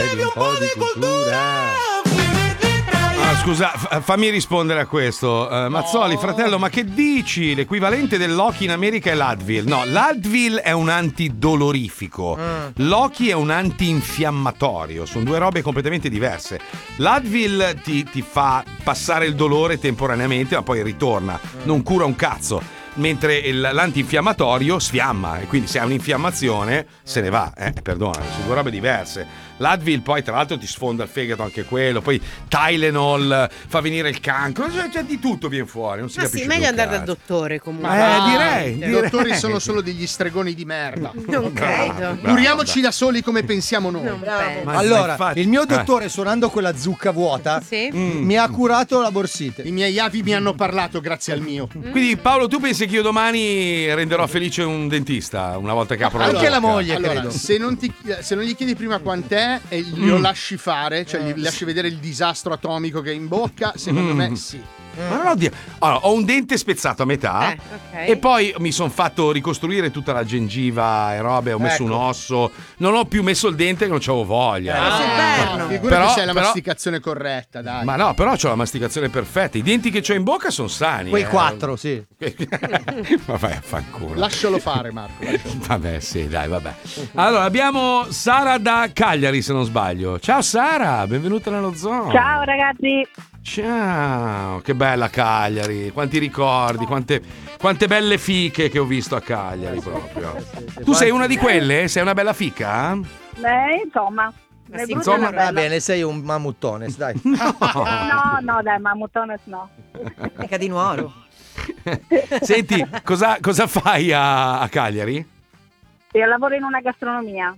Bevi un po' di cultura. Scusa, fammi rispondere a questo. Mazzoli, fratello, ma che dici? L'equivalente del Loki in America è l'Advil. No, l'Advil è un antidolorifico. Loki è un antinfiammatorio. Sono due robe completamente diverse. L'Advil ti fa passare il dolore temporaneamente, ma poi ritorna. Non cura un cazzo. Mentre l'antinfiammatorio sfiamma, e quindi se ha un'infiammazione se ne va. Perdona, sono due robe diverse. L'Advil poi tra l'altro ti sfonda il fegato anche quello, poi Tylenol fa venire il cancro, cioè di tutto viene fuori, non si capisce. Sì, meglio andare dal dottore comunque. Direi. I dottori sono solo degli stregoni di merda. Non credo. Curiamoci da soli come pensiamo noi. Allora, infatti- il mio dottore, suonando quella zucca vuota, Sì. mi ha curato la borsite. I miei avi mi hanno parlato grazie al mio. Quindi Paolo, tu pensi che io domani renderò felice un dentista una volta che apro la Anche bocca? la moglie, Allora, credo. se non gli chiedi prima quant'è e glielo lasci fare, cioè gli lasci vedere il disastro atomico che è in bocca, secondo me sì. Ma non oddio. Allora, ho un dente spezzato a metà ok. e poi mi sono fatto ricostruire tutta la gengiva e robe, ho messo un osso, non ho più messo il dente che non c'avevo voglia. Figurati Però- se hai la però- masticazione corretta, dai. Ma no, però c'ho la masticazione perfetta. I denti che c'ho in bocca sono sani. Quei 4, sì. Ma vai a fanculo. Lascialo fare, Marco. Vabbè, sì, dai, vabbè. Allora, abbiamo Sara da Cagliari, se non sbaglio. Ciao Sara, benvenuta nello zoo. Ciao ragazzi. Ciao, che bella Cagliari, quanti ricordi, quante belle fiche che ho visto a Cagliari proprio. Tu sei una di quelle? Sei una bella fica? Insomma. Ma sì, insomma, Va bene, sei un mamuttones, dai. No, dai, Mamutones no. Mica di nuoro. Senti, cosa fai a Cagliari? Io lavoro in una gastronomia.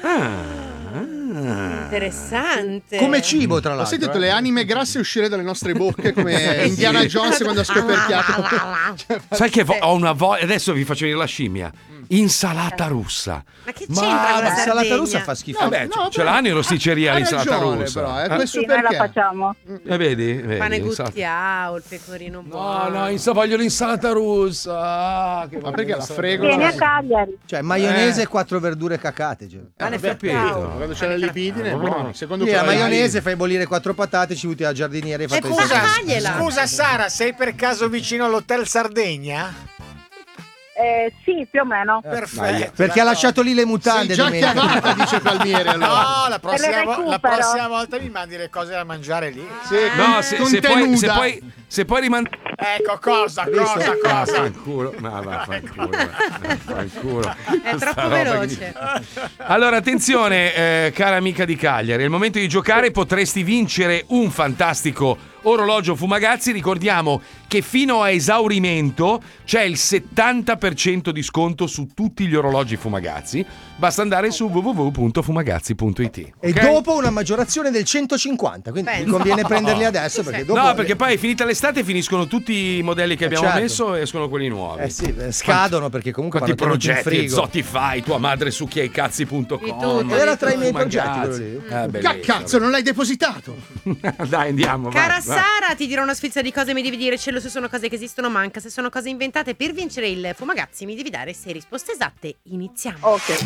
Interessante. Come cibo, tra Ho l'altro. sentito le anime grasse uscire dalle nostre bocche come Indiana Jones quando ha scoperchiato. Sai che ho una voglia, adesso vi faccio venire la scimmia. Insalata russa. Ma che c'entra con la l'insalata Sardegna? russa fa schifo. Vabbè, ce l'hanno in rosticceria Hai l'insalata ragione, russa. però, questo Sì, noi la perché? facciamo. Vedi? Pane insalata- guttiao, il pecorino buono. No, voglio l'insalata russa. Ma perché la frego? Vieni a Cagliari. Cioè, maionese e 4 verdure cacate. Cioè. Pane capito. frittato. Quando c'è la libidine, buono. Secondo Sì, la quello- maionese, fai bollire 4 patate, ci butti la giardiniera e fai Scusa, Sara, sei per caso vicino all'Hotel Sardegna? Sì, più o meno. Perfetto. Perché ha lasciato lì le Sei mutande. già domenica. chiamata, dice Palmieri allora. No, la Per il prossima volta mi mandi le cose da mangiare lì. Sì, No, con te nuda. se puoi rimandare. Ecco, cosa? Fanculo. Ma vaffanculo. È troppo veloce. Allora, attenzione, cara amica di Cagliari, è il momento di giocare, potresti vincere un fantastico orologio Fumagazzi. Ricordiamo che fino a esaurimento c'è il 70% di sconto su tutti gli orologi Fumagazzi. Basta andare su www.fumagazzi.it. E ok? dopo una maggiorazione del 150, quindi mi conviene prenderli adesso perché dopo. No, perché poi finita l'estate finiscono tutti i modelli che abbiamo certo. messo e escono quelli nuovi. Eh sì, scadono perché comunque Quanti vanno tenuti in progetti, frigo. Zotify, tua madre succhiaicazzi.com. Era tra i miei Fumagazzi. progetti quello lì. Che cazzo, non l'hai depositato? Dai, andiamo. vai, Cara vai. Sara, ti dirò una sfilza di cose, mi devi dire cielo se sono cose che esistono, manca se sono cose inventate. Per vincere il Fumagazzi mi devi dare 6 risposte esatte. Iniziamo. Ok.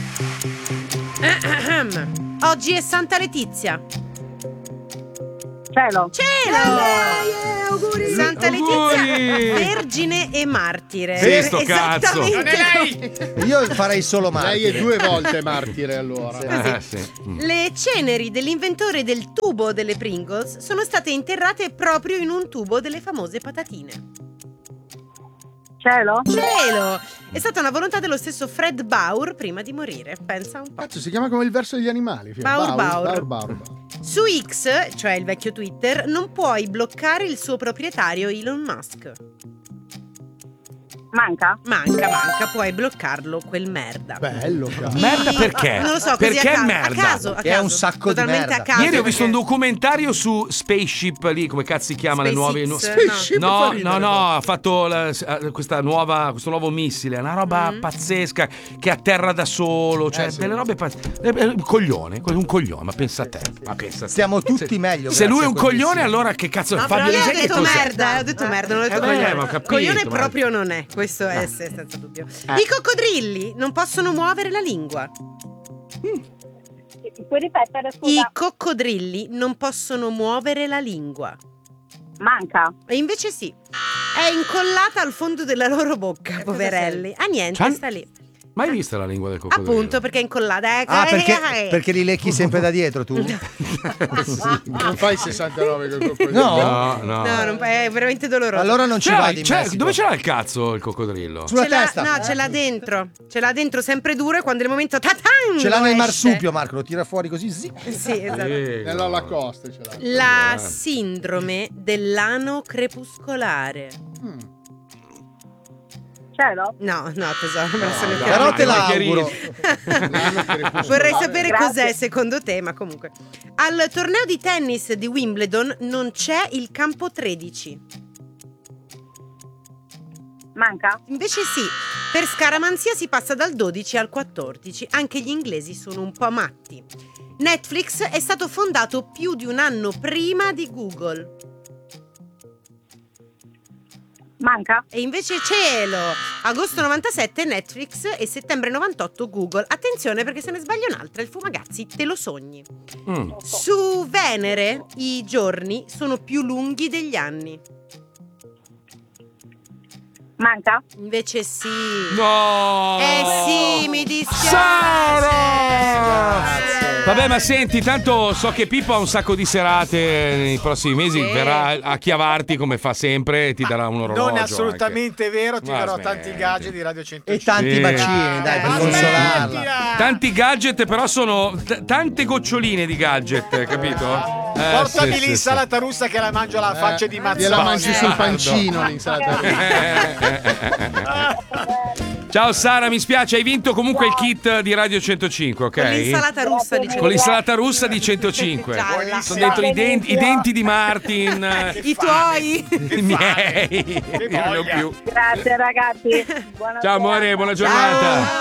Oggi è Santa Letizia. Cielo. Santa Auguri! Letizia, vergine e martire. Sì, sto cazzo. Esattamente. Io farei solo Lei è martire. 2 volte martire allora. Sì. Le ceneri dell'inventore del tubo delle Pringles sono state interrate proprio in un tubo delle famose patatine. Cielo. Cielo! È stata una volontà dello stesso Fred Baur prima di morire. Pensa un po'. Cazzo, si chiama come il verso degli animali. Baur. Su X, cioè il vecchio Twitter, non puoi bloccare il suo proprietario Elon Musk. Manca. Manca, puoi bloccarlo quel merda. Bello, cazzo. Merda perché? Non lo so, così Perché a caso, merda? a caso, Che è un sacco di totalmente merda. a caso. Ieri ho visto un perché- documentario su Spaceship lì, come cazzo si chiama le nuove SpaceX, No, ha fatto questo nuovo missile, è una roba pazzesca che atterra da solo, cioè delle robe un coglione, un coglione, ma pensa a te. Stiamo tutti meglio. Se lui è grazie un a quel coglione, missile. allora che cazzo No, Fabio però io ho Lisei che detto cos'è? merda, ho detto merda, non ho detto ma ho coglione. capito, Coglione ma- proprio non è, questo è senza dubbio. I coccodrilli non possono muovere la lingua. Puoi ripetere, I scusa? coccodrilli non possono muovere la lingua. Manca. E invece sì. È incollata al fondo della loro bocca, poverelli. Ah, niente, sta lì. Mai vista la lingua del coccodrillo? Appunto, perché è incollata. Ah, perché li lecchi sempre da dietro tu? Non fai 69 col coccodrillo. No. No. No, non, è veramente doloroso. Allora non ci vadi in Messico. Dove ce l'ha il cazzo il coccodrillo? Sulla Ce l'ha- testa. No, ce l'ha dentro. Ce l'ha dentro sempre duro e quando è il momento tatan, Ce l'ha lo nel esce. marsupio, Marco, lo tira fuori così. Sì. Sì, esatto. Nell'Alla Costa ce l'ha. La sindrome dell'ano crepuscolare. Cielo? No, tesoro, me la sono dai. Però te ma la che auguro. Vorrei sapere Grazie. cos'è secondo te, ma comunque. Al torneo di tennis di Wimbledon non c'è il campo 13. Manca? Invece sì, per scaramanzia si passa dal 12 al 14. Anche gli inglesi sono un po' matti. Netflix è stato fondato più di un anno prima di Google. Manca? E invece cielo! Agosto 97 Netflix e settembre 98 Google. Attenzione perché se ne sbaglia un'altra, il Fumagazzi te lo sogni. Su Venere i giorni sono più lunghi degli anni. Manca? Invece sì. No! Sì, mi dispiace. Sara! Vabbè, ma senti, tanto so che Pippo ha un sacco di serate nei prossimi mesi, Sì. verrà a chiavarti come fa sempre e ti darà un orologio. Non è assolutamente vero, ti Ma darò smetti. tanti gadget di Radio 105. E tanti Sì. bacini, dai, per consolarla. Smettila! Tanti gadget, però sono tante goccioline di gadget, capito? Portami sì, l'insalata russa che la mangio alla faccia di Mazzoni. Gliela mangi sul pancino l'insalata. Ciao Sara, mi spiace, hai vinto comunque il kit di Radio 105, ok? Con l'insalata russa di Con l'insalata russa di 105. Gialla. Sono dentro i denti di Martin. I tuoi. I miei. Io non ne ho più. Grazie ragazzi. Buonasera. Ciao amore, buona giornata.